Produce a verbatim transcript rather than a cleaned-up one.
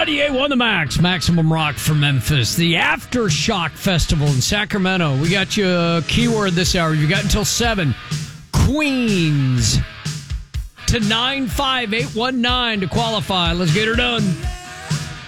ninety-eight point one The Max, Maximum Rock for Memphis. The Aftershock Festival in Sacramento. We got you a keyword this hour. You got until seven. Queens to nine five eight one nine to qualify. Let's get her done.